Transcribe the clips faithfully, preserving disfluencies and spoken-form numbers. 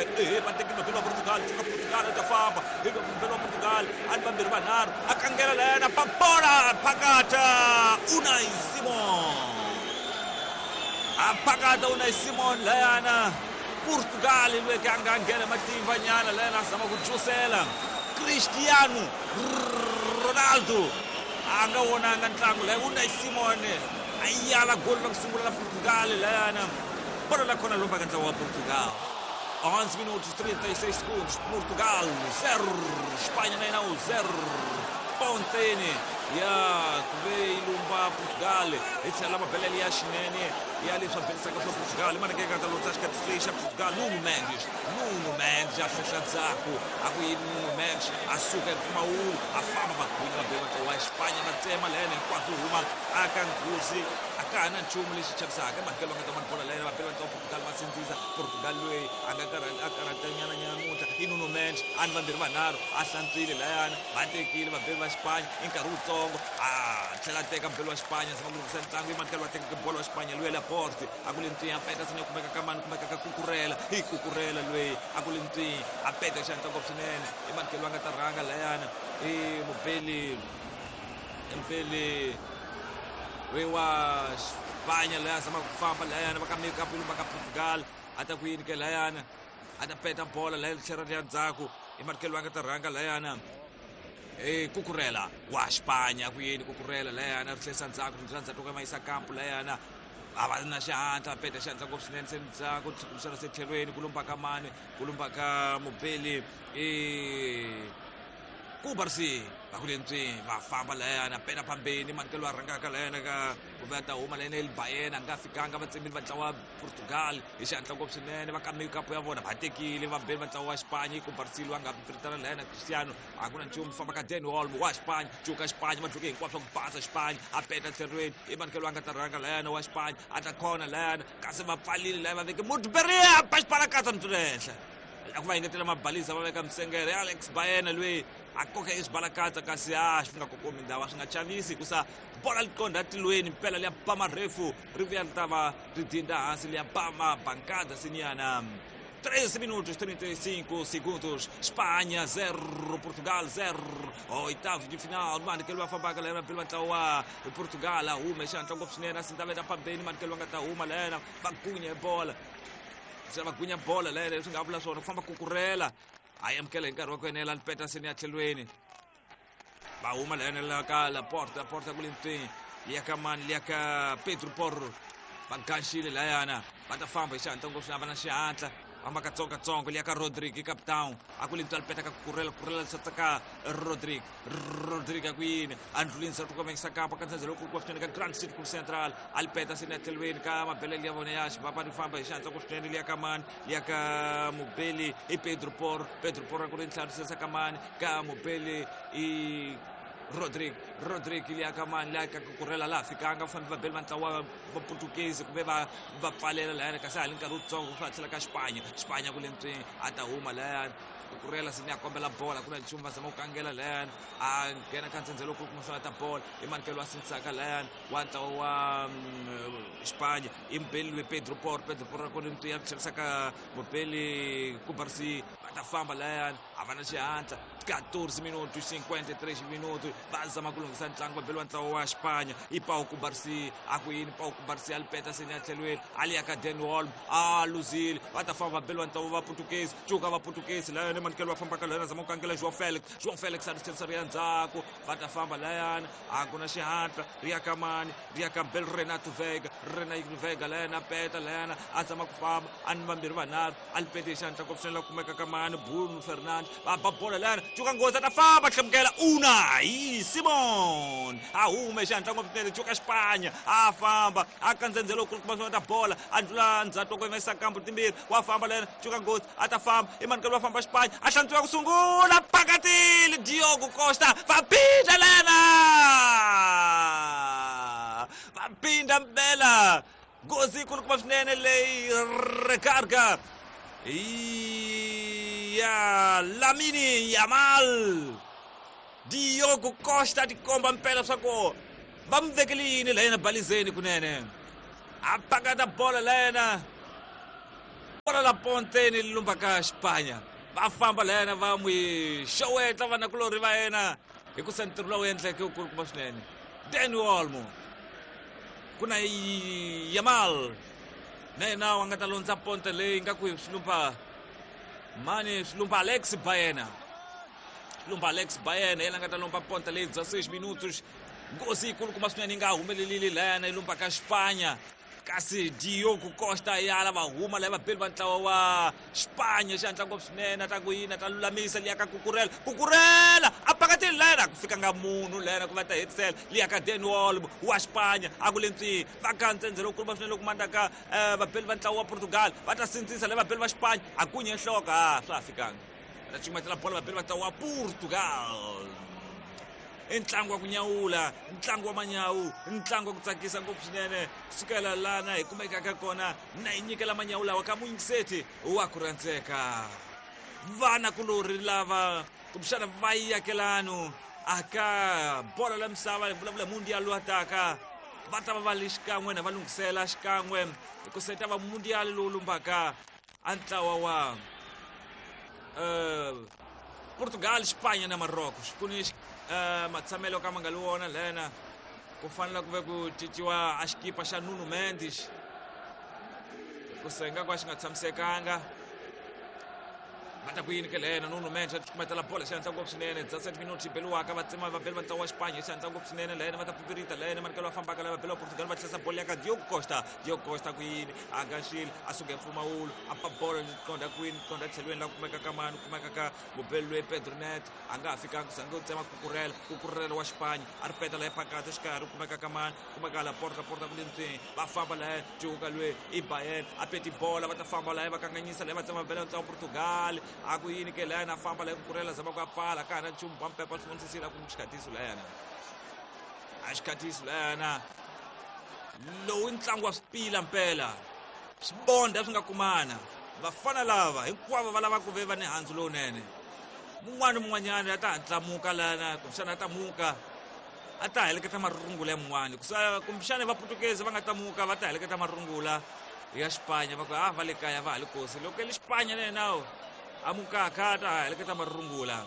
eh batekile pelo Portugal chuka Portugal atafamba pelo Portugal anibambira banaro akangela lena pabola phakatha Unai Simon aphakatha Unai Simon lena Portugal lweke angangena matimba nyana lena zama kujusela Cristiano Ronaldo angawonanga ntlangu la Unai Simon ayala gol lokusungula la Portugal lena bola la khona lomba kanza wa Portugal onze minutos trinta e seis segundos Portugal zero Espanha não zero Pontene ya kube ilumba Portugal etsala mabele ya shinene ya leswa pensa ka Portugal mana ke ka lotsa ka tsisha Portugal Nuno Mendes Nuno Mendes já fecha zako akuyi Nuno Mendes asuka kumaulu afama bakwina bema kwa Espanha na tema lene quatro uma akanguzi akana nchumu lexi chavisaka makelo nga tamani bola lene bapela to Portugal masinziza Portugal loyi angakara akaratanyana nyamuta Nuno Mendes ani vambiri vanharhu ahlantswile layana vatekile vabeli va Espanha enkarhi wutsongo ah tlhela teka mbhelo wa Espanha zama kulungisa ntlangu imanikelo va teka bolo wa Espanha loyi Laporte akule ntwini apeta sine kumeka ka mani kumeka ka Cucurella hi Cucurella loyi akule ntwini apeta xantlangu swinene imanikelo va nga ta rhanga layana i mupeli mpeli we wa Espanha laya zama ku famba layana va ka make up ilumba ka Portugal ata ku yini ke layana ata peta bola laya tlhelo ya ndzhaku imanikelo va nga ta rhanga layana eh Cucurella wa Espanha kuyini Cucurella layana rihlesa ndzhaku rindzandza toka mayisa kampu layana ava na xihantla peta xihantla ngopfu swinene se ndzhaku xana se tlhelweni kulumba ka mani kulumba ka mupeli eh Kubarsi akule ntwini va famba layana peta phambeni manikelo va rhangaka layana ka kuve ata huma layana elbayena nga fikanga vatsembini va ntlawa wa Portugal hi xihatla ngopfu swinene va ka make up ya vona va tekile vambeli va ntlawa wa Espanha i Kubarsile va nga piritana layana Cristiano a ku na nchumu famba ka Dani Olmo wa Espanha cuka Espanha madluke hinkwaswo ku basa Espanha a peta tlhelweni i manikelo va nga ta rhanga layana wa Espanha a ta khona layana kasi va pfalile laya va veke Mudberia paxipalakatsa mtulehla aku va yingetela mabaliza va veka msengere Alex Baena loyi a koka xibalakatsa kasi a swi nga kokomi ndhawu swi nga chavisi kusa bola liqonda tilweni mpela liya pama refu ri vuya li ta va ri dinda hansi liya pama bancada sinyana treze minutos trinta e cinco segundos Espanha zero Portugal zero oitavos de final manikelo va fambaka layana pelo ntlawa wa Portugal a huma xihantla ngopfu swinene a sinta veta phambeni manikelo va nga ta huma layana va gunya bola se va gunya bola layana leswi nga vula swona ku famba Cucurella a amukela hi nkarhi wa ku enela lipeta seni ya tlhelweni va huma layana la ka Laporte Laporte kule ntwini liya ka mani liya ka Pedro Porro va ganxile layana va ta famba hi xihantla ngopfu va na xihantla famba katsongokatsongo liya ka Rodrigue capitão a kule ntwini lipeta ka Cucurella Cucurella lisatsa ka Rodrigue Rodrigue a ku yini a ndlulisa ku komekisa kampo ka ntsenzelo ku swinene ka Grand Circle Central a lipeta seni ya tlhelweni ka mabeleli ya vona ya xivapa ni famba hi xihantla ngopfu swinene liya ka mani liya ka mubeli i Pedro Porro Pedro Porro a ku ri ntlharisisa ka mani ka mubeli i Rodrigue Rodrigue liya ka mani liya ka Cucurella laha fikanga va fanele vabeli va ntlawa va Portuguese kuve va va pfalela layana kasi hali nkarhi wutsongo swa tlhela ka Espanha Espanha kule ntwini a ta huma layana Cucurella seni ya kombela bola ku na nchumu va zama ku kangela layana a nghena ka ntsenzelo ku kuma swa ta bola i manikelo wa sindzaka layana wa ntlawa wa Espanha i mbeli lwe Pedro Porro Pedro Porro kule ntwini ya tlherisa ka mupeli Kubarsi va ta famba layana a va na xihantla quatorze minutos cinquenta e três minutos va zama ku lunghisa ntlangu vabeli wa ntlawa wa Espanha i Pau Kubarsi a ku yini Pau Kubarsi a lipeta seni ya tlhelweni a liya ka Dani Olmo a luzile va ta famba vabeli wa ntlawa va Portuguese cuka va Portuguese layana manikelo va fambaka layana zama ku kangela João Felix João Felix a ri tlherisa ri ya ndzhaku va ta famba layana a ku na xihantla ri ya ka mani ri ya ka mbeli Renato Veiga Renato Veiga layana a peta layana a zama ku famba a ni vambirhi vanharhu a lipete hi xihantla ngopfu swinene la kumeka ka mani Bruno Fernandes va ba bola layana cuka nghozi a ta famba hlamukela Unai Simon a huma hi xihantla ngopfu swinene cuka Espanha a famba a ka ndzenzelo ku kuma swinene ta bola a ndlula ndzhaku ko yimisa kampu timbirhi wa famba layana cuka nghozi a ta famba i manikelo va famba Espanha a hlantswiwa ku sungula pakatile Diogo Costa va phinda layana va phinda mpela nghozi kulukumba swinene leyi recarga ya Lamine Yamal Diogo Costa tikomba mpela swa ku va mi vekele yini layana balizeni kunene a pakata bola layana bola bola la ponte ni lumba ka Espanya va famba lena va n'wi xowetla vanakulori va yena hi ku sentiro lowu endleke ukulukumba swinene. Dani Olmo ku na Yamal na yena wa nga ta londza ponte leyi nga ku swi lumba mani swi lumba Alex Baena swi lumba Alex Baena yena nga ta lomba ponte leyi dzaseis minutos ngozi ikulukumba swinene yi nga humelelile lena yi lumba ka Espanya kasi Diogo Costa yala va huma lava beli va ntlawa wa Espanya xandla ngopfu swinene ta ku yina ta lulamisa liya ka Cucurella Cucurella a pakatini lena ku fika nga munhu lena ku va ta hetisela liya ka Dani Olmo wa Espanya a ku le ntswini va kantsenzela u kuluma swinene loko manda ka vabeli va ntlawa wa Portugal va ta sindzisa lava beli va Espanya a kunye nhloko a swa ha fikanga va ta cukumetela bola vabeli va ntlawa wa Portugal. I ntlangu wa ku nyawula, ntlangu wa manyawu, ntlangu wa ku tsakisa ngopfu swinene kusukela lana hi kumekaka kona na hi nyikela manyawu lawa ka muyingiseti wa ku rhandzeka. Vanakulori lava kumbexana va yakelano aka bola la misava hi vulavula mundial lowu taka va ta va va le xikan'we na va lunghisela xikan'we hi ku seta va mundial lowu lumbaka a ntlawa wa Portugal, Espanya na Marrocos ku ni matsamelo ka ma nga lo wona lena ku fanele ku ve ku titiwa a xikipa xa Nuno Mendes ku senga kwa xi nga tshamisekanga va ta ku yini ke lena Nuno Mendes a tikumetela bola xandla ngopfu swinene dzaseven minuti beliwaka va tsema vabeli va ntlawa wa Espanya xandla ngopfu swinene lena va ta pipirita lena manekelo va fambaka lava beli wa Portugal va tlhela bola ya ka Diogo Costa Diogo Costa ku yini a nga xili a suka mpfumawulo a pa bola qonda kwini qonda tlhelweni la ku kumeka ka mani kumeka ka mubeli loyi Pedro Neto a nga ha fikanga ku zange u tsema Cucurella Cucurella wa Espanya a ri peta la epakati xikarhi kumeka ka mani kumeka la porta porta ku le ndzeni va famba laha Diogo loyi i Baena a peti bola va ta famba laha va kanganyisa laha va tsema vabeli va ntlawa wa Portugal a ku yini ke lena famba la Cucurella zama ku a pala ka hana nchumu bampepa swi vonisisile ku xikhatisi lena a xikhatisi lena lowu i ntlangu wa swipila mpela swibonda swi nga kumana vafana lava hinkwavo va lava ku ve va ni handzu lowunene mun'wana mun'wanyana a ta hatlamuka lana kumbexana a ta muka a ta heleketa marungula ya mun'wana kumbexana va Portuguese va nga ta muka va ta heleketa marungula ya Xipanya va ku a va le kaya va ha le kosi loko le Xipanya na yenawo a mukaka a ta heleketa marungula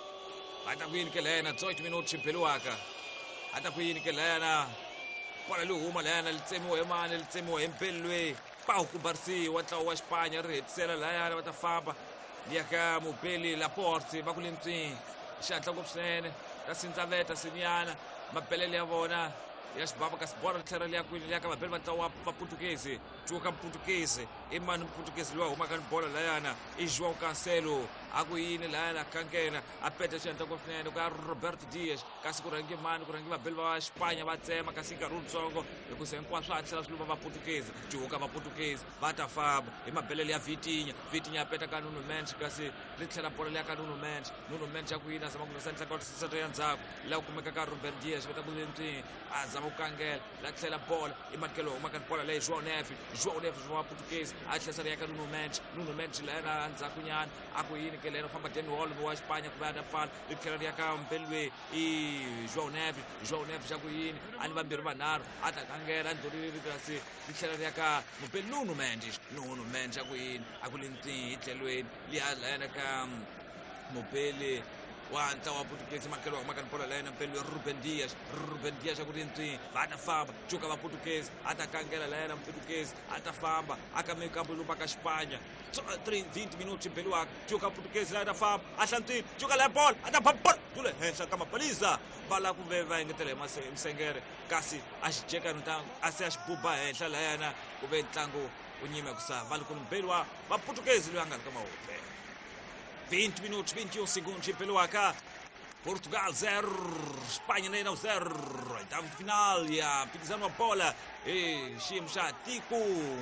va ta ku yini ke lena eight minuti beliwaka a ta ku yini ke lena bola li huma lena li tsemiwa hi mani li tsemiwa hi mpelwe pau ku barisiwa ntlawa wa Xipanya ri hetisela layana va ta famba liya ka mubeli Laporte va ku le ntswini xandla ngopfu swinene ta sindza veta sinyana mabelele ya vona ya xibaba kasi bola ri tlhela liya kwini liya ka vabeli va ntlawa va Portuguese cuka Portuguese i mani Portuguese loyi a humaka ni bola layana i João Cancelo a ku yini layana kankena a peta xandla ngopfu swinene ku ya Roberto Dias kasi ku rhangi mani ku rhangi vabeli va Xipanya va tsema kasi nkarhi wutsongo hikusa hinkwaswo a tlhela swi luva va Portuguese cuka va Portuguese va ta famba hi mabelele ya Vitinha Vitinha a peta ka Nuno Mendes kasi ri tlhela bola liya ka Nuno Mendes Nuno Mendes a ku yini a zama ku lungisa ntlangu wa sisete ya ndzhaku laha ku kumeka ka Roberto Dias va ta ku le ntswini a zama ku kangela la tlhela bola i matikelo humaka ni bola leyi João Neves João Neves wa Portuguese a tlhela ya ka Nuno Mendes Nuno Mendes lena ndzhakunyana a ku yini ke lena famba Dani Olmo wa Xipanya ku va da pala ri tlhela ya ka mpelwe i João Neves João Neves a ku yini a ni vambirhi vanharhu a ta kangela a ndlulile kasi ri tlhela ya ka mupeli Nuno Mendes Nuno Mendes a ku yini a ku le ntsini hi tlhelweni liya lena ka mupeli wa ntlawa wa Portuguese makelo wa humaka ni bola lena mpelwe Ruben Dias Ruben Dias a ku le ntsini va ta famba cuka va Portuguese a ta kangela lena Portuguese a ta famba a ka mekambo lumba ka Xipanya twenty minuti beliwaka cuka Portuguese la ta famba a hlantswini cuka la bola a ta phambola ku le henhla ka mapolisa va lava ku ve va engetela hi misengere kasi a xi jeka ntlangu a se a xi buba henhla layana ku ve ntlangu u nyime ku sava va le ku mbeli wa va Portuguese loyi a nga ri ka mahope twenty minutos twenty-one segundos beliwaka Portugal zero Espanya na yena zero oitavo final ya mpikizano wa bola e xiyimo xa tiko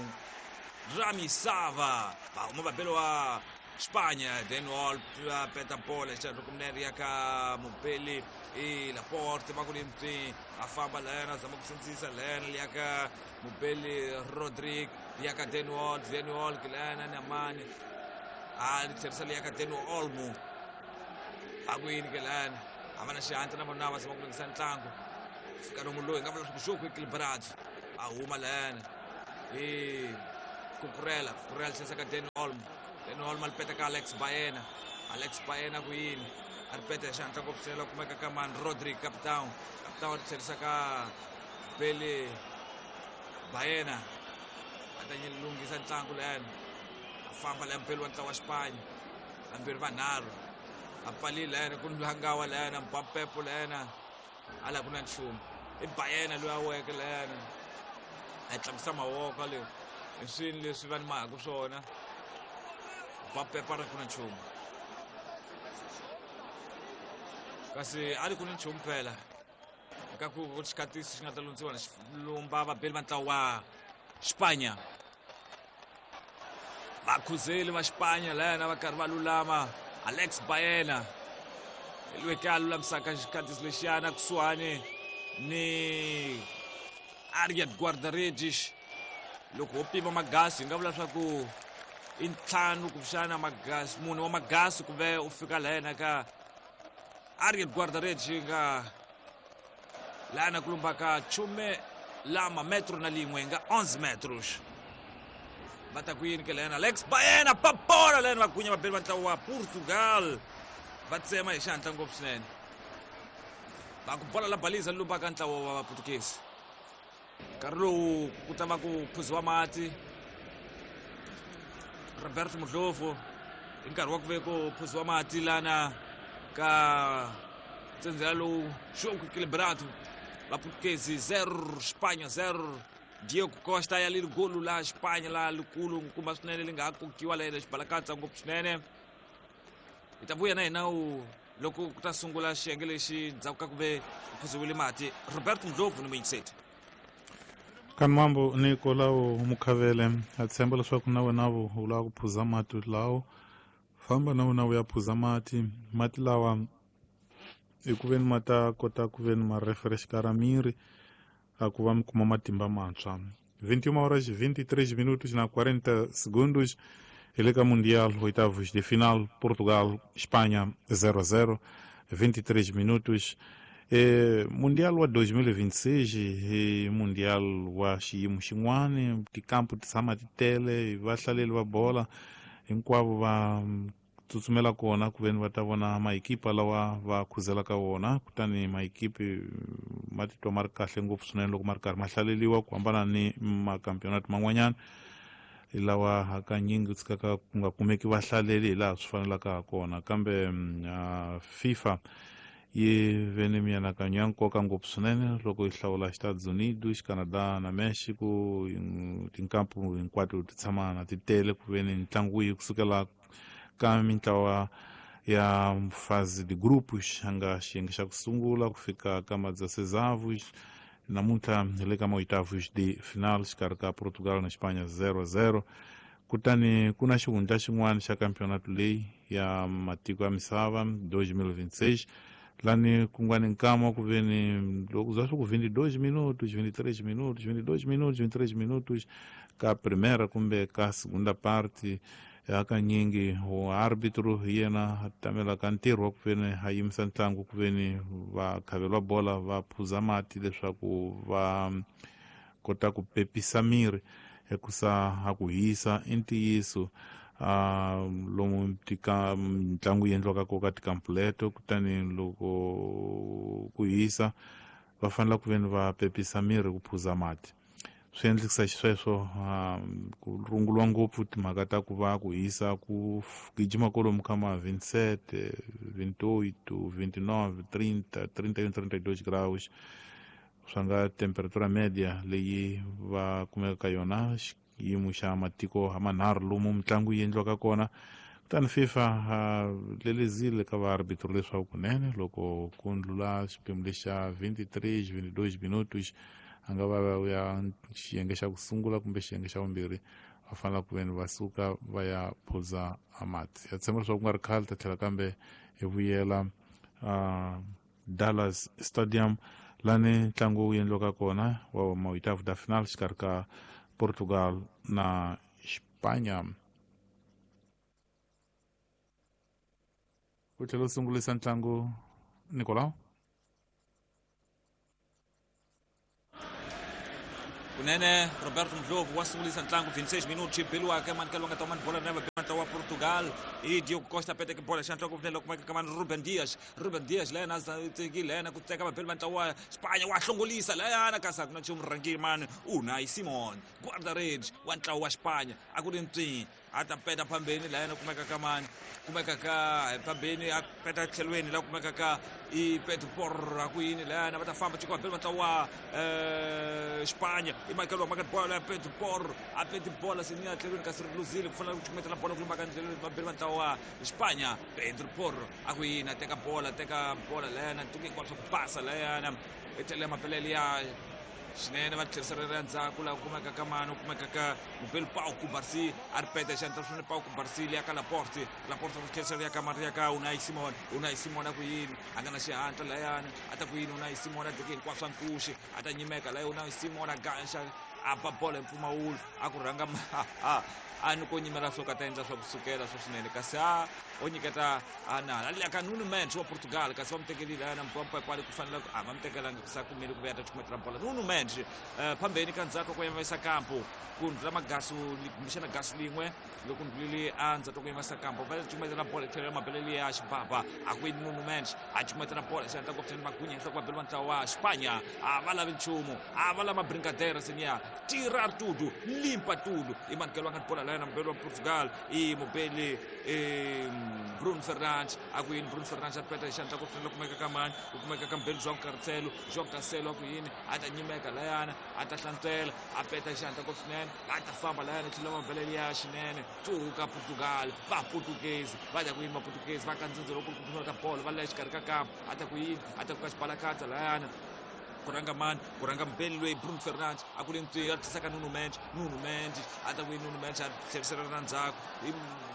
Ramisava va huma vabeli wa Espanya Dani Olmo a peta bola xandla kunene ya ka mubeli i Laporte va ku le ntswini a famba lena a zama ku sindzisa lena liya ka mubeli Rodrigo liya ka Dani Olmo Dani Olmo lena na mani a ri tlherisa liya ka Dani Olmo a ku yini ke lana a va na xihatla na vona va zama ku lungisa ntlangu fika nomu loyi nga vula swa ku xo ku equilibrado a huma lana i Cucurella, Cucurella si sa ka Danny Olmo. Danny Olmo alipeta ka Alex Baena. Alex Baena kuyini. Alipeta siya ang tangopsela kumeka ka man Rodri Capitão. Capitão si sa ka Billy Baena. At ang lungi sa tangko layan. Afamba lang peluan tawa Espanya. Ang birbanaro. Ang palila yan. Kung hanggawa layan. Ang pampepo layan. Ala ko ng shum. Yung Baena luwa ka layan. Ay tlamsa mawoka liyo. Yung sinli sivan maguso na. Pampepo para ko ng shum. Kasi ali ko ng shum pela. Kakukuskatis nga talon siya. Lumbaba bilman tawa Espanya. Makuzeli ma Espanya la na Carvalho Lama, Alex Baena. Ilwekalo lam sa katis Luciana Kuswane ni Ariad Guardaregis. Loko pipa magasi ngavula swa ku intlhanu kushana magasi munhu wa magasi ku ve u fika lena ka Ariad Guardaregis nga lana kulumba ka chume lama metro na lingwe nga onze metros. Bata kuyini ke lena Alex Baena papora lena makunya mabelmanta wa Portugal. Batsema ishanta ngopsnen. Bakubola la baliza lumba kanta wa Portuguese. Carlo kutama ku phuzwa mati. Roberto Mudlofo inkarwa kuveko phuzwa mati lana ka tsenzelo jogo equilibrado. La Portuguese zero, Espanha zero. Diego Costa aí ali no golo lá, Espanha lá, Luculo, com o Snene Lingaco, que o Alex Balacata, um Snene. E tabuia né, não, logo que tá sungula chegele shi, Zakakube, Kuzuili Mati, Roberto Mudlofo no vinte e sete. Kan mambo niko lao mukavele atsembola swa kunawe navo ula kuphuza mati lao famba nawo nawo ya phuza mati mati lawa ikuveni mata kota kuveni ma refresh karamiri akuva mkuma matimba mantswa vinte e uma horas vinte e três minutos na quarenta segundos eleka mundial oitavos de final Portugal Espanha zero a zero vinte e três minutos. E mundial wa dois mil e vinte e seis e mundial wa xiyimo xin'wana ti campo ti tshama ti tele vahlaleli va bola hinkwavo va tsutsumela kona ku veni va ta vona maekipa lawa va khuzelaka wona kutani maekipi ma titwa ma ri kahle ngopfu swinene loko ma ri karhi ma hlaleliwa ku hambana ni makampionato man'wanyana lawa hakanyingi tsikaka ku nga kumeki vahlaleli hi laha swi fanelaka ha kona kambe uh, FIFA yi veni mianakanyo ya nkoka ngopfu swinene loko yi hlawula Estados Unidos, Canada na Mexico tinkampu hinkwato ti tshama na ti tele ku veni ntlangu wihi kusukela ka mitlawa ya fase de grupos anga xiyenge xa ku sungula ku fika ka ma dezesseis avos namuntlha le ka ma oitavos de final xikarhi ka Portugal na Espanha zero a zero kutani ku na xihundla xin'wana xa campeonato leyi ya matiko ya misava dois mil e vinte e seis lani ku nga ni nkama ku veni loko za swi ku vinte e dois minutos vinte e três minutos vinte e dois minutos vinte e três minutos ka primeira kumbe ka segunda parte hakanyingi o arbitro yena tamela ka ntirho wa ku veni a yimisa ntlangu ku veni va khavelwa bola va phuza mati leswaku va kota ku pepisa miri hikusa ha ku hisa i ntiyiso uh, lomu tika ntlangu yi endliwaka koka tikampuleto kutani loko ku hisa va fanela ku veni va pepisa miri ku phuza mati swi endlisa xisweswo um, ku rungulwa ngopfu timhaka ta ku va ku hisa ku gijima kolomu ka ma vinte e sete, vinte e oito, vinte e nove, trinta, trinta e um, trinta e dois graus swa nga temperatura media leyi va kumeka yona xiyimo xa matiko manharhu lomu mitlangu yi endliwaka kona kutani FIFA uh, lelezile ka vaarbitro leswaku kunene loko ku ndlula xiphemu lexa vinte e três, vinte e dois minutos a nga va ya xiyenge xa ku sungula kumbe xiyenge xa vumbirhi va fanela ku veni va suka va ya phuza a mati ya tshemba leswaku ku nga ri khale ta tlhela kambe hi vuyela uh, Dallas Stadium lani ntlangu wu endliwaka kona wa ma-oitavo da final xikarhi ka Portugal na Espanha. Ku tlhela u sungulisa ntlangu Nicolau. kunene Roberto Ndlovu wasungulisa ntlangu twenty-six minutos pelo wake manikelo nga tawman bola neva benta wa Portugal e Diogo Costa pete ke bola chanto kuvnelo kuma kama Ruben Dias Ruben Dias lena ziteki lena kuteka mabelo benta wa Spanya wahlongolisa lena kasa kuna chum rangi man Unai Simon guarda rede wa ntlawa wa Spanya akurinti atapeta phambeni lena kumeka kamani kumeka ka phambeni apeta thelweni la kumeka ka i Pedro Porro akuini lena batafamba chikwa belo benta wa Spanya imakelo makat bola Pedro Porro apete bola sinia thelweni kasiruluzile kufuna ukuchumeta la bola kulumaka ndleleni mabelo benta wa Spanya Pedro Porro akuina teka bola teka bola lena tuki kwatso kupasa lena etele mapeleli ya Snene va tlherisela ndzhaku la kumeka ka mano kumeka ka Mubelo Pau Kubarsi arpeta xanta swine Pau Kubarsi ya ka Laporte Laporte va tlherisela ka Maria ka Unai Simon Unai Simon a ku yini a nga na xihatla layani a ta ku yini Unai Simon a teke hinkwaswo swa nkuxi a ta nyimeka la Unai Simon a ganxa a ba bola hi mpfumawulo a ku rhanga a ni ko nyimela swo ka ta endla swa kusukela swo swinene kasi a o nyiketa ana ali aka Nuno Mendes wa Portugal kasi va mtekelile ana mpompa kwale ku fanele a va mtekelanga ku sa kumeli ku veta chumetela bola Nuno Mendes phambeni ka ndzhaku ku yimisa kampo ku ndla magasu mishana gasu lin'we loko ndlile anza to ku yimisa kampo va chumetela bola tlhela mabeleli ya xibaba a ku Nuno Mendes a chumetela bola xanta ku tshena magunya hla ku belo ntlawa wa Spanya a va lavi nchumu a va lama brincadeira senia tirar tudo limpa tudo i mankelo nga bola lena mbelo Portugal i mobeli e Bruno Fernandes a ku Bruno Fernandes a peta xanta ku tshena kumeka ka mani kumeka ka mbelo João Cancelo João Cancelo a ku yini a ta nyimeka layana a ta hlantela a peta xanta ku swinene a ta famba layana xiloma mbeleli ya xinene tuka Portugal va portuguese va ta ku yini ma portuguese va kandzindza loko ku kunota bola va la xikarhi ka kampo a ta ku yini a ta ku ka xipalakatsa layana kuranga man kuranga mbelwe Bruno Fernandes akulinti atisaka Nuno Mendes Nuno Mendes ata ku Nuno Mendes tlherisela ndzhaku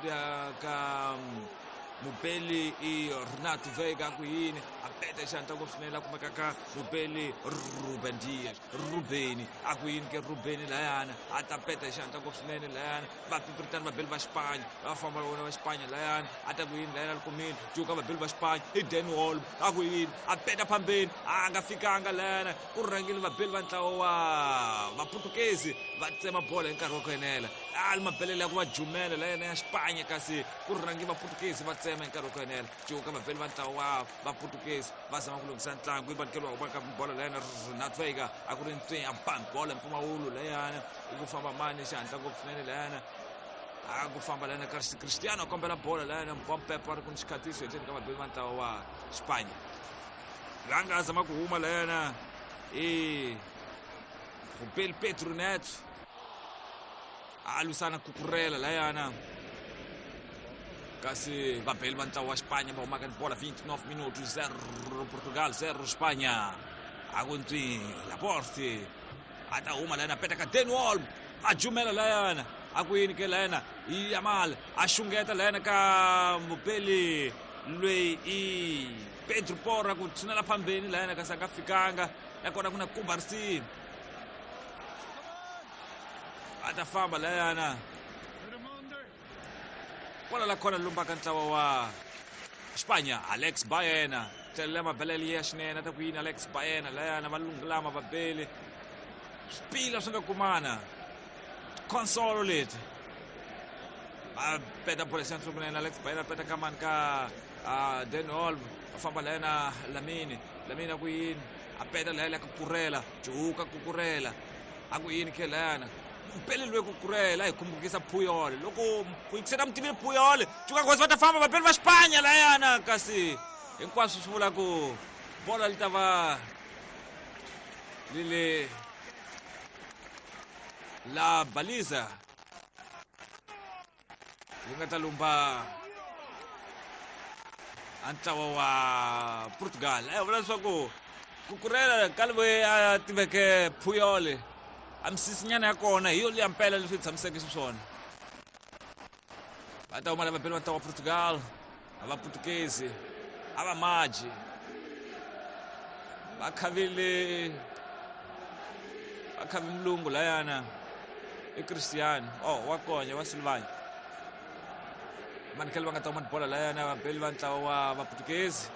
ka Mubeli i Renato Veiga ku yini a peta xanta ku swinela kumeka ka Mubeli Ruben Dias Rubeni a ku yini ke Rubeni layana a ta peta xanta ku swinene layana va pipritana mabeli va Spanya va famba vona va Spanya layana a ta ku yini layana kumini juga mabeli va Spanya i Dani Olmo a ku yini a peta phambeni a nga fikanga layana ku rhangile mabeli va ntlawa wa va Portuguese va tsema bola hi nkarhi wa ku enela a mabeleli ya ku va jumela layana ya Spanya kasi ku rhangi va Portuguese va tsema hi nkarhi wa ku enela juga mabeli va ntlawa wa va Portuguese va zama ku lunghisa ntlangu i vanikeliwa va ka bola layana Renato Veiga a ku ri ntwi a pam bola mpfumawulo layana i ku famba mani xihantla ngopfu swinene layana a ku famba layana Cristiano a kombela bola layana mpompepa a ri ku ni xikhatisi etlheni ka mabeli va ntlawa wa Spanya la nga zama ku huma layana i Mubeli Pedro Neto a lwisana Cucurella layana kasi vabeli va ntlawa wa Spanya va humaka ni bola twenty-nine minutos zero Portugal zero Spanya a ku ntwi Laporte a ta huma layana peta ka Dani Olmo a jumela layana a ku yini ke layana i Yamal a xungeta layana ka Mubeli lweyi i Pedro Porro a ku tshinela phambeni layana kasi a nga fikanga ya kona ku na Kubarsi a ta famba layana bola la kona lumbaka ntlawa wa Spanya Alex Baena tlhelela mabeleli ya xinene a ta ku yini Alex Baena layana va lungulama vabeli swipila swi nga kumana consolo leti a peta bola xantlo kunene Alex Baena a peta ka mani ka Dani Olmo a famba layana Lamine Lamine a ku yini a peta layana ka Cucurella juga Cucurella a ku yini ke layana mpeli lwe Cucurella hi kumbukisa Puyol loko yikisela mutivile Puyol juga gozi va ta famba vapeli va Spanya layana kasi hinkwaswo swi vula ku bola li ta va lile la baliza yi nga ta lumba a ntlawa wa Portugal a vula leswaku Cucurella ka loyi a tiveke Puyol a misisinyana ya kona hi yo liya mpela leswi hi tshamiseke xiswona va ta huma lava beli va ntlawa wa Portugal a va Portuguese a va maji va khavile va khavi mulungu layana i Cristiano oh wa konya wa Silvani manikele va nga ta huma bola layana va beli va ntlawa wa va Portuguese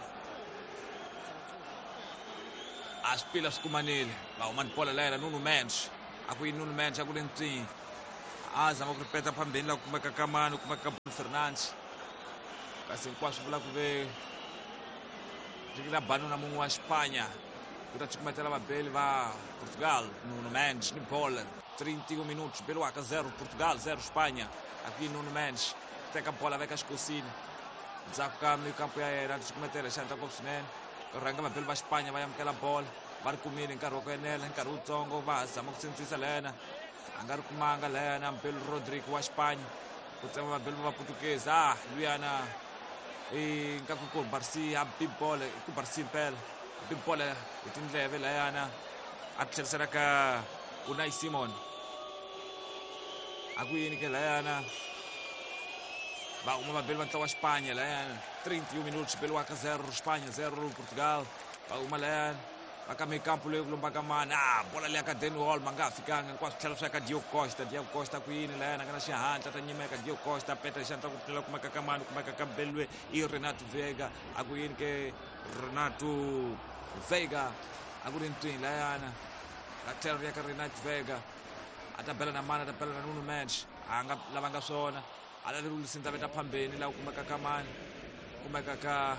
a swipila swi kumanile va huma bola layana Nuno Mendes Aku Nuno Mendes aku Lentin azama ku ripeta phambeni la ku kumeka ka mani ku kumeka Bruno Fernandes kasi hinkwaswo vula ku ve rikila banu na munhu wa Espanha kuta cukumetela vabeli va Portugal. Nuno Mendes ni bola trinta e um minutos pelo A zero Portugal zero Espanha. Aqui Nuno Mendes teka bola veka xikosini ndzhaku ka meio campo ya yena cukumetela xandla ngopfu swinene rhanga vabeli va Espanha va yamukela bola va ri kumile nkarhi wa ku enela nkarhi wutsongo va zama ku sindzisa lena a nga ri kumanga lena mpelu Rodrigo wa Espanha ku tsema vabeli va Portuguese ah luyana i nkaku ku Barsi a big ball ku Barsi mpela big ball hi tindleve layana a tlherisela ka Unai Simon a ku yini ke layana va uma vabeli va ntlawa wa Espanha layana trinta e um minutos pelo A zero Espanha zero Portugal va uma layana va ka meio campo leyi ku lomba ka mani ah bola leya ka Dani Olmo a nga fikanga hinkwaswo tlhela swa ka Diogo Costa Diogo Costa ku yini layana nga na xihatla ta nyimeka Diogo Costa peta xandla ku plela kumeka ka mani kumeka ka Belwe i Renato Veiga a ku yini ke Renato Veiga a ku ri ntwini layana ka tlhelo ya ka Renato Veiga a ta bela na mani a ta bela na Nuno Mendes a nga lava nga swona a la ri sindza veta phambeni laha ku kumeka ka mani kumeka ka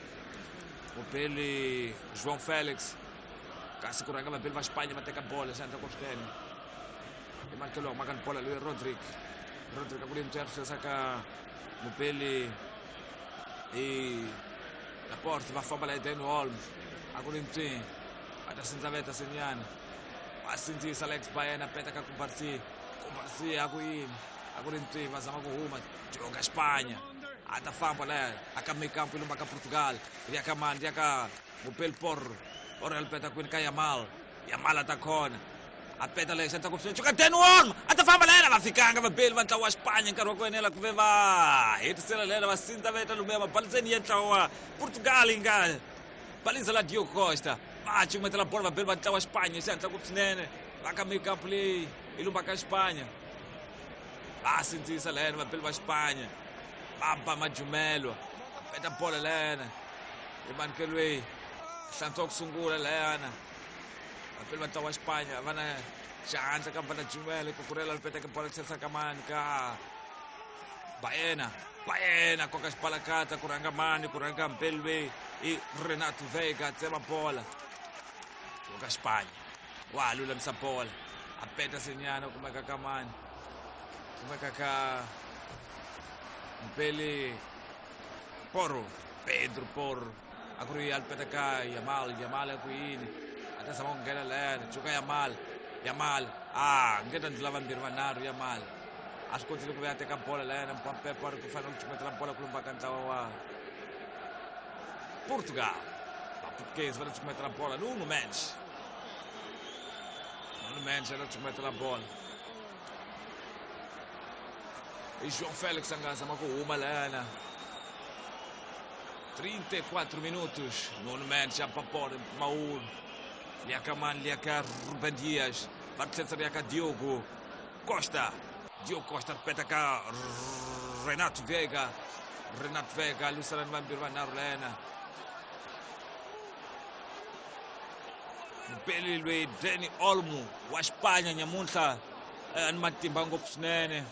mupeli João Félix kasi ku rhanga vabeli va Espanha va teka bola xandla ngopfu swinene i mankelo wa maka ni bola loyi Rodrigo Rodrigo a ku ri ntwi ya tlherisa ka mupeli i Laporte va famba la hi Dani Olmo a ku ri ntwi a ta sindza veta senyana va sindzisa la ex-Bayern a peta ka Kubarsi Kubarsi a ku yini a ku ri ntwi va zama ku huma joga Espanha a ta famba laya a ka meio campo i lomba ka Portugal ri ya ka mani ri ya ka mupeli Porro ora ele peta kwini ka Yamal Yamal a ta khona a peta leyi xandla ngopfu swinene joga Dani Olmo a ta famba lena va fikanga vabeli va ntlawa wa Espanha nkarhi wa ku enela ku ve va hetisela lena va sindza veta lomuya mabalizeni ya ntlawa wa Portugal yi nga baliza la Diogo Costa va cukumetela bola vabeli va ntlawa wa Espanha hi xihatla ngopfu swinene va ka meio campo leyi yi lombaka Espanha va sindzisa lena vabeli va Espanha va ba majumelo a peta bola lena emanukelweni hlantswa ku sungula layana vapeli va ntlawa wa Espanha va na xihatla ka bana jumele ku kurela lipeta ka bola tlherisa ka mani ka Baena Baena koka xipalakatsa ku rhanga mani ku rhanga mpelwe i Renato Veiga tsema bola koka Espanha wa lulamisa bola a peta senyana kumeka ka mani kumeka ka mpeli Porro Pedro Porro a ku ri alipeta ka Yamal Yamal a ku yini a ta zama ku nghena lena joka Yamal Yamal a nghena ndzi lava mbirhi vanharhu Yamal a swi kotile ku ve a teka bola lena mpampepo a ri ku fanele ku cukumetela bola ku lomba ka ntlawa wa Portugal vaportuguese va le cukumetela bola Nuno Mendes Nuno Mendes a le cukumetela bola e João Félix a nga zama ku huma lena trinta e quattro minutos Nuno Mendes já para pôr Mauro liaka mani liaka Ruben Dias va tlherisa liaka Diogo Costa Diogo Costa ripeta ka Renato Veiga Renato Veiga lwisana ni vambirhi vanharhu lena mpeli loyi Dani Olmo wa Espanha nyamuntlha ni matimba ngopfu swinene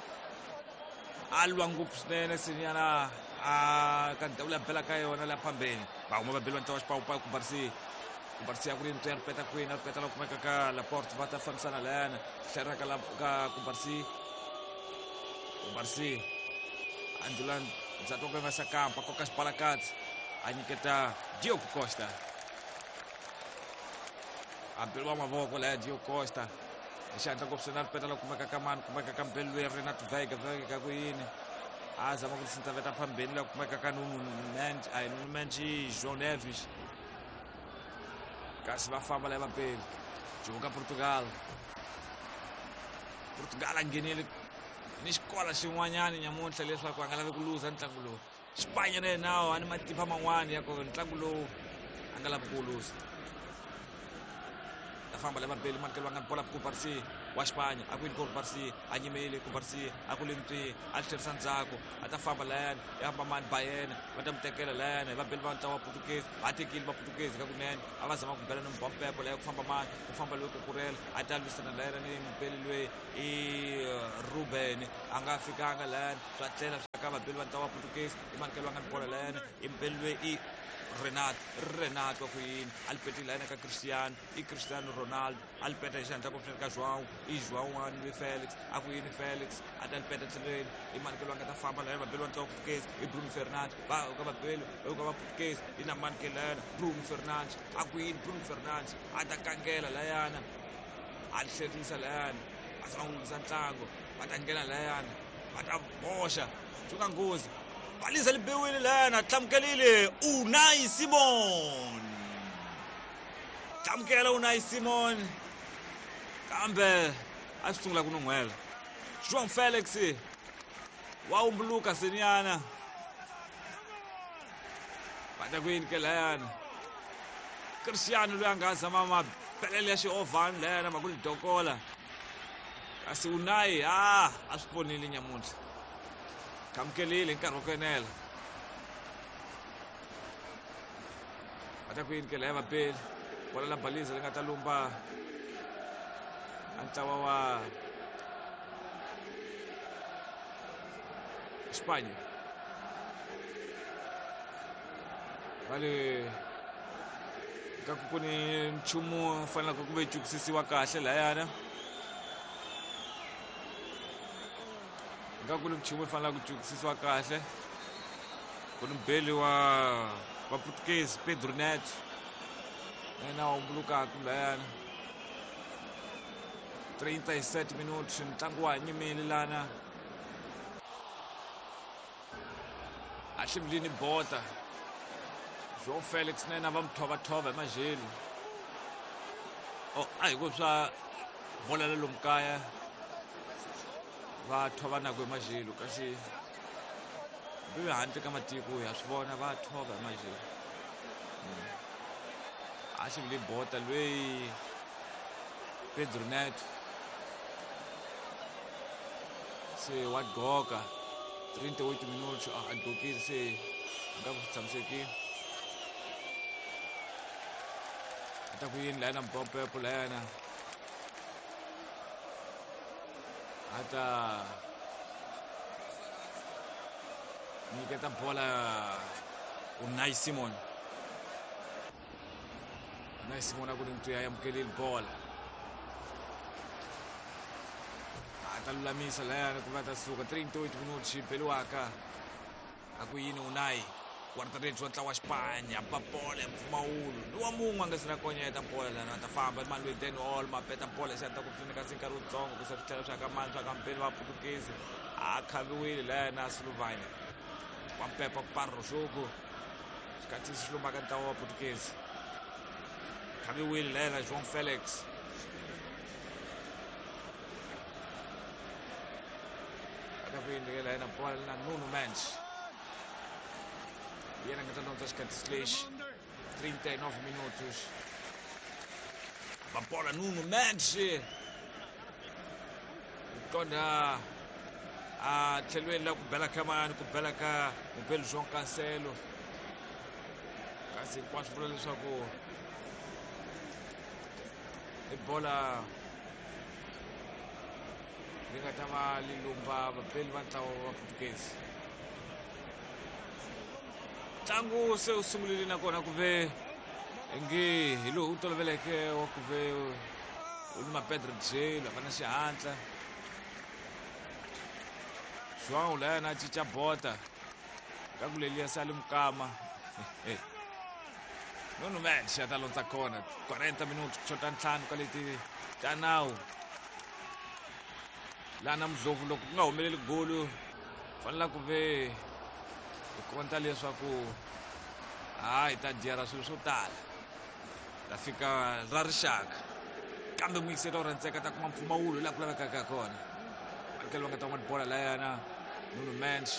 a lwa ngopfu swinene senyana a ka ndhawu leyi a belaka yona laha phambeni va huma vabeli va ntlawa wa xipawupawu ku Barsi ku Barsi a ku ri ntwi a ripeta kwini a ripeta la kumeka ka Laporte va ta fambisana layana hleraka ka ku Barsi ku Barsi a ndlula ndzhaku ka vesa kampa koka xipalakatsi a nyiketa Diogo Costa a beliwa mavoko laya Diogo Costa hi xihatla ngopfu swinene a ripeta la kumeka ka mani kumeka ka mpelwe Renato Veiga Veiga ku yini a zama ku sindza veta phambeni la kumeka ka Nuno Mendes a hi Nuno Mendes João Neves kasi va famba laya vapeli joka Portugal Portugal a nghenile ni xikola xin'wanyana nyamuntlha leswaku a nga lavi ku luza ntlangu lowu Xipanya na yenawo a ni matimba man'wani ya ku ntlangu lowu a nga lavi ku luza ta famba laya vapeli manikelo va nga bola ku Barsi wa Xipanya a ku yini ku ri Barcia a nyimile ku Barcia a ku le ntwi a tlherisa ndzhaku a ta famba layani i hamba mani Bayern va ta mi tekela layani va beli va ntlawa wa Portuguese va tekile va Portuguese ka kunene a va zama ku bela ni mbompepo laya ku famba mani ku famba loyi kukurela a ta lwisana layana ni mbeli loyi i Ruben a nga fikanga layani swa tlela swa ka va beli va ntlawa wa Portuguese i mankelwanga ni bola layani i mbeli loyi i Renato Renato wa ku yini a li peti layana ka Cristiano i Cristiano Ronaldo a li peta hi xandla ku ka João i João wani ni Felix a ku yini Felix a ta li peta tlhelweni i mankelwanga ta famba layana va beli va ntlawa wa Portuguese i Bruno Fernandes va ka va beli ka va Portuguese i na mankelana Bruno Fernandes a ku yini Bruno Fernandes a ta kangela layana a li hlerisa layana a zama ku lungisa ntlangu va ta nghena layana va ta boxa swi ka nghozi baliza libiwile lana tlamukelile Unai Simon tlamukela Unai Simon kambe a swi sungula ku n'wela João Felix wa umbuluka senyana bata ku yini ke layana Cristiano loyi a nga zama mabelele ya xiovhani layana ma ku li dokola kasi Unai a a swi ponile nyamuntlha tlamukelile nkarhi wa ku enela va ta ku yini ke laya vapeli bola la baliza leyi nga ta lumba a ntlawa wa Xipanya va le ka ku ku ni nchumu faneleke ku ve tshukisisiwa kahle layana ka ku ni nchumu faneleke ku tshukisisiwa kahle ku ni mbeli wa wa Portuguese Pedro Neto yena a umbulukaka layana thirty-seven minutos ntlangu wa nyimile lana a hlivulini bota João Felix na yena va mu thova-thova hi majelu o a hi ku swa bola le lomu kaya va thova na ku hi majelu kasi loyi handle ka matiko ya swi vona va thova hi majelu a hlivuli bota loyi Pedro Neto se wa goka thirty-eight minutos a gokile se nga ku tshamisekile ta ku yini layana mbompepo layana ata nyiketa bola Unai Simon Unai Simon a ku ri ntwi a yamukelile bola ata lulamisa layana ku va ta suka thirty-eight minutos xi beliwaka a ku yini Unai quartareti wa ntlawa wa Xipanya ba bola ya mpfumawulo ni wa mun'we a nga si na konyeta bola lana a ta famba mani loyi Dani Olmo a peta bola xi ta ku pfuna kasi nkarhi wutsongo ku se swi tlhela swa ka mani swa ka mpeli va Portuguese a khaviwile layana a Slovenia wa mpepa ku parroxuku xikhathi xi lumbaka ntlawa wa Portuguese khaviwile layana João Felix ata ku yini layana bola na Nuno Mendes yena nga ta lanza xikhathi lexi thirty-nine minutos va bola Nuno Mendes kona a tlhelweni la ku bela ka mani ku bela ka mubeli João Cancelo kasi hinkwaswo vula leswaku i bola li nga ta va li lumba vabeli va ntlawa wa Portuguese ntlangu se u sungulile nakona ku ve nge hi lowu u toloveleke wa ku ve u ni mapedro jelo va na xihatla João layana a cinca bota ka ku leliya sali mukama Nuno Mendes a ta londza kona forty minutos ku xota ntlhanu ka leti ta nawu lana mudlovu loko ku nga humeleli golu fanela ku ve hi konta leswaku hayi ta dyera swilo swo tala ta fika ra rixaka kambe muyiselo wo rhandzeka ta kuma mpfumawulo laha ku lavekaka kona akele va nga ta n'wa bola layana Nuno Mendes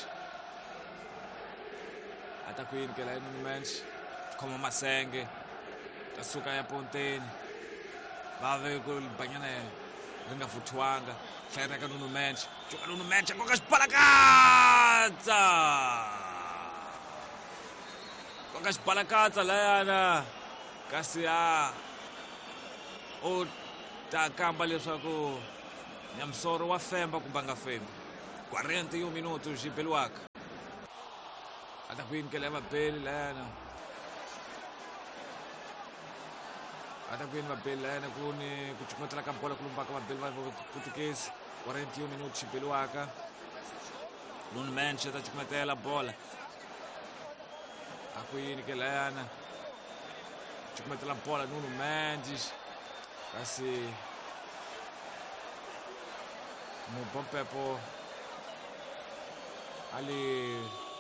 a ta ku yini ke laya Nuno Mendes khoma masenge ta suka ya ponteni va ve ku banyana ri nga vuthiwanga tlhela ka Nuno Mendes cuka Nuno Mendes koka xibalakatsa koka xibalakatsa layana kasi a u ta kamba leswaku Nyamsoro wa femba kumbe nga fembi quarenta e um minutos de Beluaca ata kwini ke leva beli layana ata kwini mabeli layana kuni kuchukumetela ka bola kulumbaka mabeli va português quarenta e um minutos de Beluaca Nuno Mendes ata chukumetela bola a kwini ke layana chukumetela bola Nuno Mendes kasi no bom pepo ali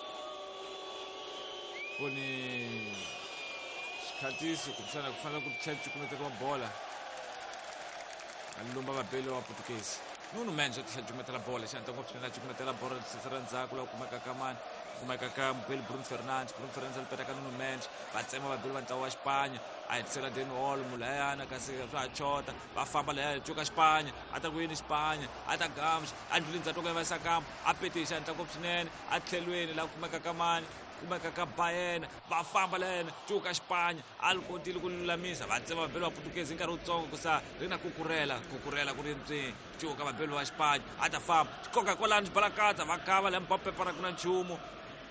kuni xikhatisi kuphana kufanele ku tlhela cukumeteriwa bola alilumba mabeli wa português Nuno Mendes a tlhela cukumetela bola xanta ngopfu swinene a cukumetela bola tsitsira ndzhaku laha kumeka ka mani kumeka ka mbeli Bruno Fernandes Bruno Fernandes alipeta ka Nuno Mendes va tsema mabeli va ntlawa wa Xipanya a hetisela Dani Olmo layana kasi swa ha chota va famba layana cuka Xipanya a ta kuyini Xipanya a ta Gams a ndlwini dza toko yavasa kampo a petixa ntla ngopfu swinene a tlhelweni laha kumeka ka mani kumeka ka Bayena va famba layana cuka Xipanya a li kotile ku lulamisa va tsema mabeli wa português hi nkarhi wutsongo kusa ri na kukurela kukurela ku ri ntswini cuka mabeli wa Xipanya a ta famba xikoka kwalani xibalakatsa va kava le mpapepara ku na nchumu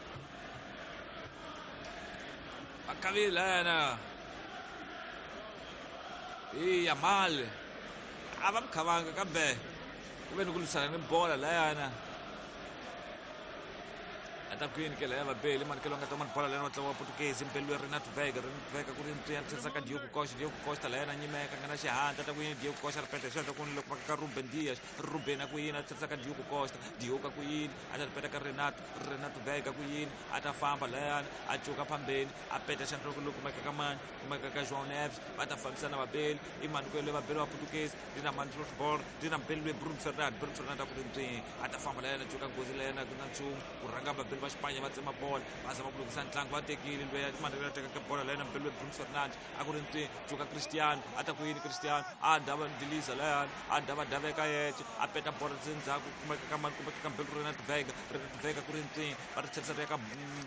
va kavile layana iya mali a va mikhavanga kambe ku ve ni ku lwisana ni bola layana ata kwini ke laya mabeli mani ke longa tomani bola layana va tlawa wa português mbeli lwe Renato Veiga Renato Veiga ku ri ntwini a tlherisa ka Diogo Costa Diogo Costa layana a nyimeka a nga na xihatla ata kwini Diogo Costa ripeta xandla kuni loko maka ka Ruben Dias Ruben a ku yini a tlherisa ka Diogo Costa Diogo a ku yini a ta ripeta ka Renato Renato Veiga ku yini a ta famba layana a cuka phambeni a peta xandla kuni loko kumeka ka mani kumeka ka João Neves va ta fambisana mabeli i mani kwele mabeli wa português ri na mani football ri na mbeli lwe Bruno Fernandes Bruno Fernandes a ku ri ntwini a ta famba layana cuka ngozi layana ku na nchumu ku rhanga mabeli va Xipanya va tsema bola va zama ku lukisa ntlangu va tekile lweya mani a tekaka bola layana mbeli lwe Bruno Fernandes a ku ri ntwini cuka Cristiano a ta ku yini Cristiano a dava ndilisa layana a dava daveka yexe a peta bola ndzhaku kumeka ka mani kumeka ka mbeli Renato Veiga Renato Veiga ku ri ntwini va ri tlherisa eka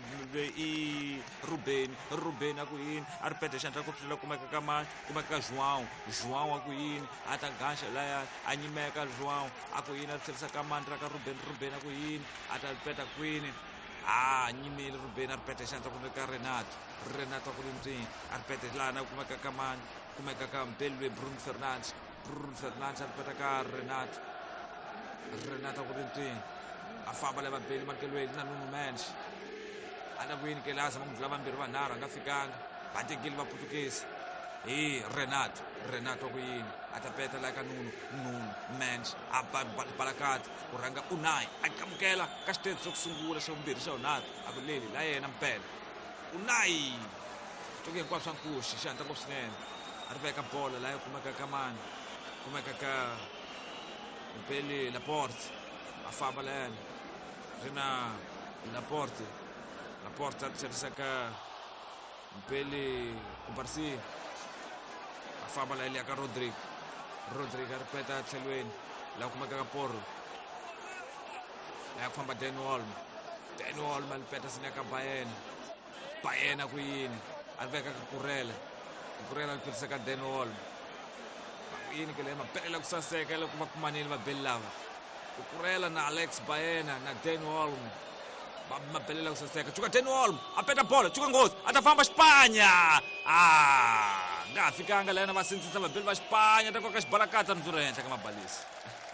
i Ruben Ruben a ku yini a ri peta xandla ku tlhela kumeka ka mani kumeka ka João João a ku yini a ta gaxa layana a nyimeka João a ku yini a ri tlherisa ka mani ra ka Ruben Ruben a ku yini a ta peta kwini a nyimile Ruben a ri peta xandla kumeka ka Renato Renato a ku ri ntwini a ri peta lana kumeka ka mani kumeka ka mbeli lwe Bruno Fernandes Bruno Fernandes a ri peta ka Renato Renato a ku ri ntwini a famba lava beli mani ke lweni na Nuno Mendes a ta kwini ke laha zama ku ndlula vambirhi vanharhu a nga fikanga va tekile va português hi Renato Renato a ku yini a ta peta laha ka Nuno Nuno Mendes a balakata ku rhanga Unai a kamukela ka xiteji xo ku sungula xa vumbirhi xa Renato a ku leli la yena mpela Unai toke hinkwaswo swa nkuxi xandla ngopfu swinene a ri veka bola laha kumeka ka mani kumeka ka mbeli Laporte a famba layana ri na Laporte Laporte a ri tlherisa ka mbeli Kubarsi a famba laha liya ka Rodrigo Rodrigo a ri peta tlhelweni laha kumeka ka Porro laha ku famba Dani Olmo Dani Olmo a li peta sini ka Bayena Bayena ku yini a ri veka ka Kurela Kurela a ri tlherisa ka Dani Olmo va ku yini ke leyi mabelela ku saseka loko va kumanile mabeli lava Kurela na Alex Bayena na Dani Olmo va mabelela ku saseka cuka Dani Olmo a peta bola cuka ngozi a ta famba Xipanya a nga ha fikanga layana va sindzisa mabeli va Xipanya ta koka xibalakatsa ri ndlhula henhla ka mabalisi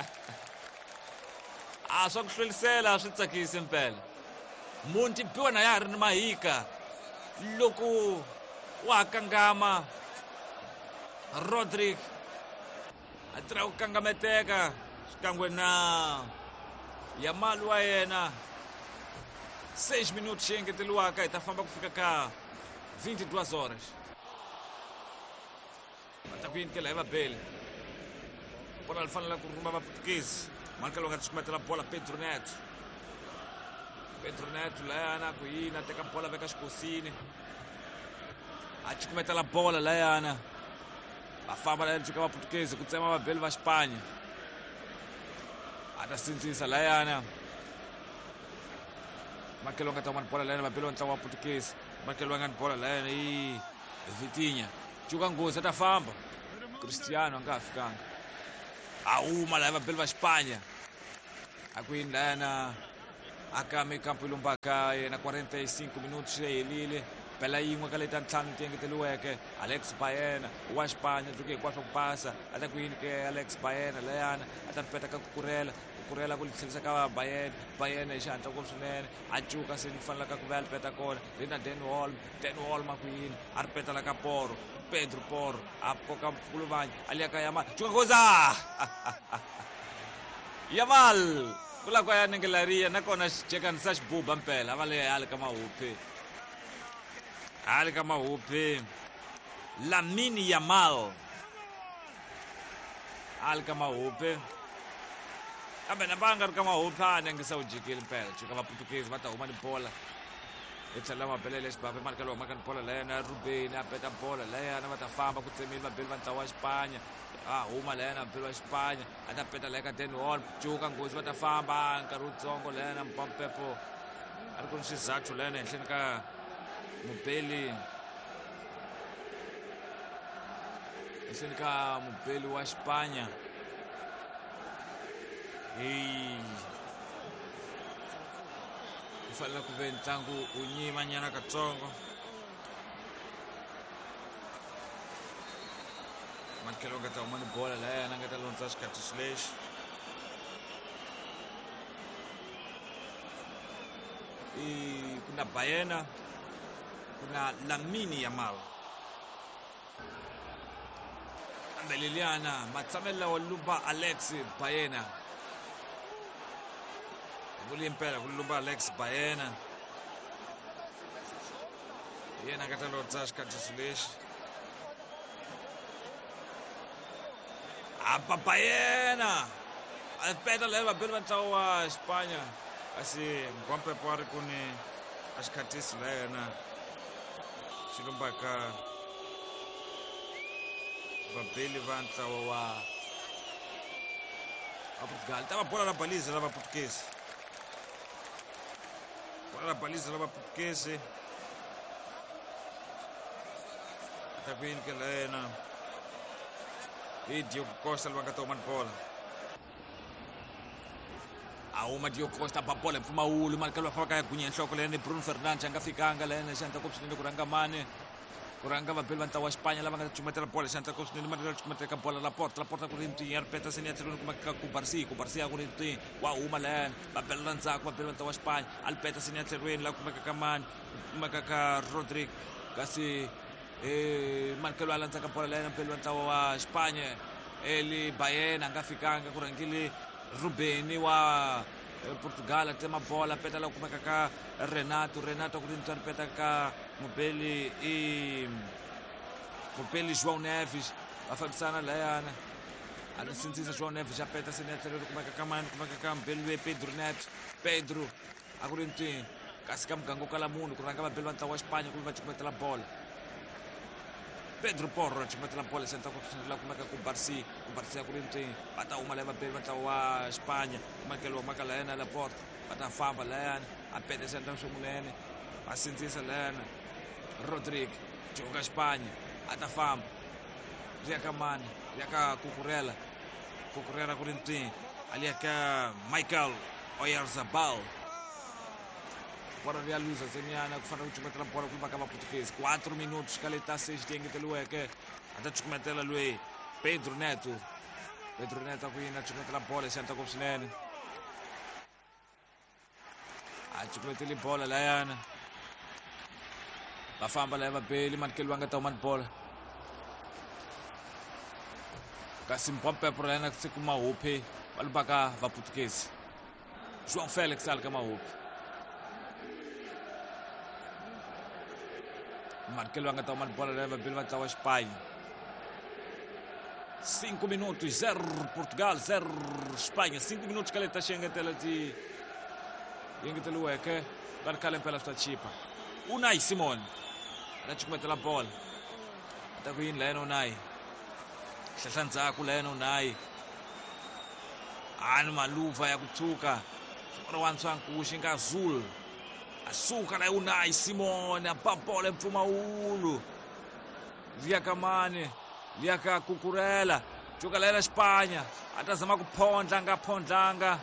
a swa ku hlwelisela swi tsakisi mpela munhu ti biwa na ya ha ri ni mahika loko wa ha kangama Rodrigo a tirha ku kangameteka xikan'we na Yamal wa yena seis minutos xi engeteliwaka hi ta famba ku fika ka vinte e duas horas va ta ku yini ke laha hi vabeli bola li fanele ku rhumba va português mani ka lowu nga tisukumetela bola Pedro Neto Pedro Neto layana ku yini a teka bola veka xikosini a cukumetela bola layana va famba layana cuka va português ku tsema vabeli va Xipanya atasindzisa layana makelo nga taman bola layana mabelo ntlawa wa Portuguese makelo nga bola layana i Vitinha chuka ngozi atafamba Cristiano anga afikanga auma la mabelo wa Espanha akwini layana akame campo ilumbaka na quarenta e cinco minutos elile pela yin'we ka leta ntlhanu ti engeteliweke Alex Baena wa Espanha juke hikwaswo ku pasa ata kwini ke Alex Baena layana ata ripeta ka kukurela kukurela ku tlhelisa ka Baena Baena hi xihatla ngopfu swinene a cuka se ni fanelaka ku va ripeta kona lena Dan Olmo Dan Olmo makwini a ripeta la ka Porro Pedro Porro a koka mpfuluvanyi aliyaka Yamal cuka goza Yamal kula kwa ya nengelaria nakona xichekani sa xibuba mpela va le hali ka mahuphi hali ka mahuphi Lamine Yamal hali ka mahuphi kambe na va nga ri ka mahuphi a nengisa u jikile mpela cuka va Portuguese va ta huma ni bola hi tlhela mabelele xibabe malekelo huma ka ni bola layana Ruben a peta bola layana va ta famba ku tsemile mabeli va ntlawa wa Xipanya ah huma layana mabeli wa Xipanya a ta peta laya ka Dan Olmo cuka ngozi va ta famba nkarhi wutsongo layana Mpampepo a ri ku ni xizathu layana henhleni ka mubeli henhleni ka mubeli wa Xipanya hi ku fanele ku ve ntlangu u nyimanyana katsongo makelo nga ta huma ni bola layana nga ta lonza xikhathi xilexi ku na Baena ku na Lamine Yamal kambe leliyana matsamelo lawa luba Alex Baena vuli impela ku luba Alex Baena yena nga ta lonza xikhathi xilexi apa Baena alpeta leva belo ntlawa wa Espanha kasi Mpampepo a ri ku ni a xikhatisi la yena xi lumbaka vabeli va ntlawa wa Portugal ta va bola la baliza lava Portuguese bola la baliza lava Portuguese ta kwini ke la yena Diogo Costa lwa nga ta huma ni bola a huma Diogo Costa ba bola mpfuma wulu mali ka lwa faka ya gunya nhloko lena ni Bruno Fernandes a nga fikanga lena xantla ko swinene ku ranga mane ku ranga vabeli va ntlawa wa Xipanya lava nga ta cumetela bola xantla ko swinene mali la cumetela ka bola la porta la porta ku ri ntini ya ripeta se ni ya tlhelweni kuma ka Kubarsi Kubarsi ya ku ri ntini wa huma lena vabeli la ndzhaku vabeli va ntlawa wa Xipanya a lipeta se ni ya tlhelweni la kumeka ka mani kumeka ka Rodrigo kasi eh malekelo a landzaka bola layana mpeli wa ntlawa wa Xipanya eli Baena a nga fikanga ku rhangile Ruben wa Portugal a tema bola peta la kumeka ka Renato Renato ku ri ntwa ripeta ka mubeli i mubeli João Neves va fambisana layana a ni sindzisa João Neves a peta se ni ya tlhelweni kumeka ka mani kumeka ka mubeli lwe Pedro Neto Pedro a ku ri ntwini kasi ka muganga wo kala munhu ku rhanga vabeli va ntlawa wa Xipanya ku ri va cukumetela bola Pedro Porro a cukumetela bola senta ku la kumeka ku Barsi ku Barsi a ku ri ntwini va ta huma laya vabeli va ntlawa wa Xipanya makelo maka layana la porta va ta famba layana a peta senta swinene va sindzisa layana Rodrigo cuka Xipanya a ta famba riya ka mani riya ka Cucurella Cucurella ku ri ntwini aliya ka Michael Oyarzabal bola ri ya luza senyana ku fanele ku cukumetela bola ku maka va Portuguese quatro minutos ka leta seis ti engeteliweke a ta cukumetela lwe Pedro Neto Pedro Neto a ku yini a cukumetela bola xantla ko swinene a cukumeteli bola layana va famba laya vabeli malekelo va nga ta huma ni bola kasi Mpampepo layana se ku mahuphi va lubaka va Portuguese João Félix ali ka mahuphi malekelo va nga ta huma ni bola laya vabeli va ntlawa wa Xipanya cinco minutos zero Portugal zero Espanha cinco minutos ka leta xi engetela ti engeteliweke va ri khale mpela swi ta chipa Unai Simon a ta cukumetela bola a ta ku yini layana Unai hlahla ndzhaku layana Unai ani maluva ya kuthuka xikora wantswankuxi nga azul asuka na Unai Simon apabola Mpfumawulo liyakamane liyaka Cucurella jukalela Espanha atazama kuphondla ngaphondlanga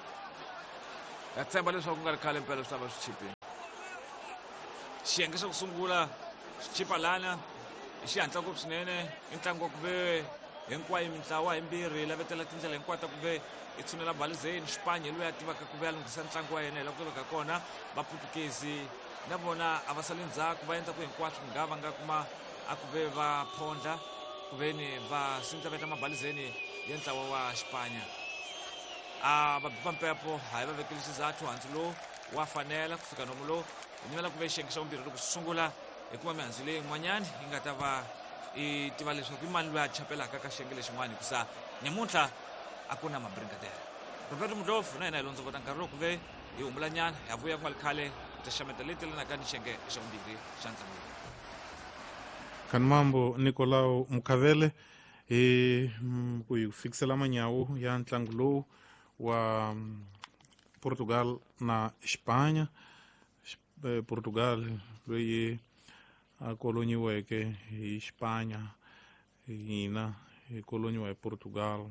yatsemba leswaku nga ri khale mpela swi tava swi chipile xiyenge xa ku sungula swi chipa lana i xihatla ngopfu swinene i ntlangu wa ku ve hinkwayo mitlawa himbirhi lavetela tindlela hinkwato ku ve i tshunela balizeni Xipanya loyi a tivaka ku ve a lunghisa ntlangu wa yena hi laha ku veka kona vaputukezi na vona a va sali ndzhaku va endla ku hinkwaswo ku nga va nga kuma a ku ve va phondla ku ve ni va sindlaveta mabalizeni ya ntlawa wa Xipanya a va mpepo hayi va vekile xizathu hansi lowu wa fanela ku fika nomu lowu hi nyimela ku ve xiyenge xa vumbirhi loko swi sungula hikuva mihandzu leyi n'wanyani yi nga ta va i tiva leswaku i mani loyi a chapelaka ka xiyenge lexin'wana hikusa nyamuntlha a ku na mabrigadere Roberto Mudlovu na yena hi londzokota nkarhi lowu ku ve hi humulanyana hi vuya ku nga ri khale ta xameta leti lenaka ni xiyenge xa vumbirhi xa ntlangu Kanmambo Nicolau Mukavele hi ku hi fikisela manyawu ya ntlangu lowu wa Portugal na Espanha. Portugal loyi a kolonyiweke hi Xipanya hina hi kolonyiwa hi Portugal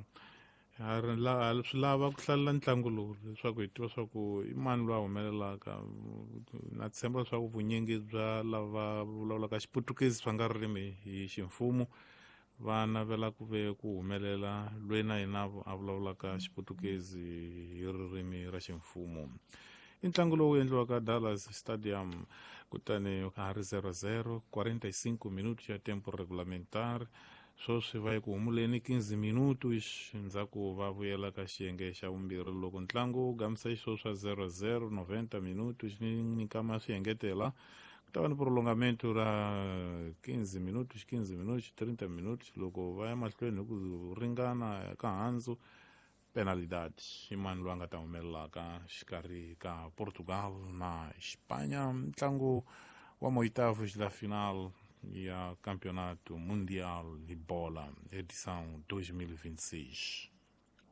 swi lava ku hlalela ntlangu lowu leswaku hi tiva swa ku i mani loyi a humelelaka na tshemba leswaku vunyingi bya lava vulavulaka Xiputukezi swa nga ririmi hi ximfumo va navela ku ve ku humelela loyi na yena a vulavulaka Xiputukezi hi ririmi ra ximfumo i ntlangu lowu endliwaka Dallas Stadium kutani ka hari zero zero quarenta e cinco minutos ya tempo regulamentar sweswi va yi ku humuleni quinze minutos ndzhaku va vuyela ka xiyenge xa vumbirhi loko ntlangu wu gamisa xiswo swa zero zero noventa minutos ni nikama swi engetela ku ta va ni prolongamento ra quinze minutos quinze minutos thirty minutos loko va ya mahlweni hi ku ringana ka handzu penalidade i mani loyi a nga ta humelelaka xikarhi ka Portugal na Xipanya ntlangu wa moitavos da final ya campeonato mundial de bola edição dois mil e vinte e seis.